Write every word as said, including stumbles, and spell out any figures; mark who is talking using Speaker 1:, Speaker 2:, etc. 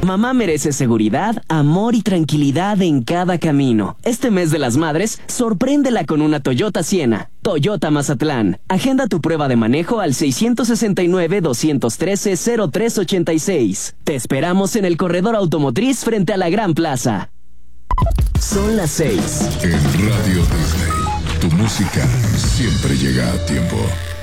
Speaker 1: Mamá merece seguridad, amor y tranquilidad en cada camino. Este mes de las madres, sorpréndela con una Toyota Siena. Toyota Mazatlán. Agenda tu prueba de manejo al seis seis nueve, dos uno tres, cero tres ocho seis. Te esperamos en el corredor automotriz frente a la Gran Plaza. Son las seis.
Speaker 2: En Radio Disney, tu música siempre llega a tiempo.